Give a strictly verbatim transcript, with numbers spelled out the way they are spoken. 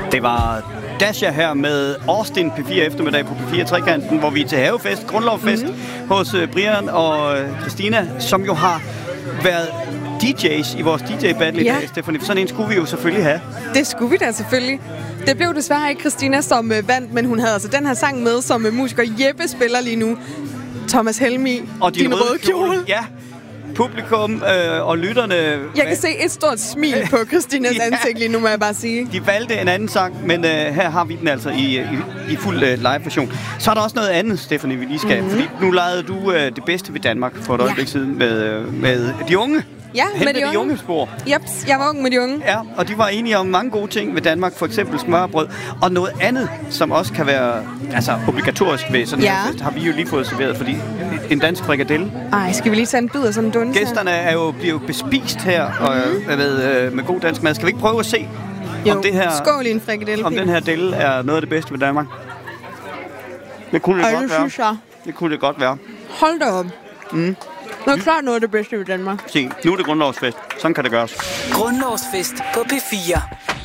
Det var Dasha her med Austin P fire eftermiddag på P fire Trekanten, hvor vi er til havefest, grundlovfest mm-hmm. hos uh, Brian og uh, Christina, som jo har været D J's i vores D J-battle ja. i dag, Stephanie. Sådan en skulle vi jo selvfølgelig have. Det skulle vi da selvfølgelig. Det blev desværre ikke Christina, som uh, vandt, men hun havde altså den her sang med, som uh, musiker Jeppe spiller lige nu. Thomas Helmig, og din, din røde, røde kjole. kjole. Ja. Publikum øh, og lytterne... Jeg kan se et stort smil på Christinas ja. ansigt lige nu, må jeg bare sige. De valgte en anden sang, men øh, her har vi den altså i, i, i fuld øh, live-version. Så er der også noget andet, Stephanie, vi lige skal. Mm-hmm. Fordi nu lavede du øh, det bedste ved Danmark for et øjeblik ja. siden med, øh, med de unge. Ja, Hen med de, de unge. unge spor. Jeps, jeg var ung med de unge. Ja, og de var enige om mange gode ting ved Danmark, for eksempel smørbrød. Og noget andet, som også kan være altså, obligatorisk ved sådan ja. en fest, har vi jo lige fået serveret, fordi en dansk frikadelle. Ej, skal vi lige tage en bid af sådan en dunse? Gæsterne er jo, bliver jo bespist her og, mm-hmm. med, øh, med god dansk mad. Skal vi ikke prøve at se, jo. om, det her, Skål i en frikadelle, om den her delle er noget af det bedste ved Danmark? Det kunne det Ej, godt det være. Synes jeg. Det kunne det godt være. Hold da op. Mm. Det er klart noget af det bedste ved Danmark. Se, nu er det grundlovsfest. Sådan kan det gøres. Grundlovsfest på P fire.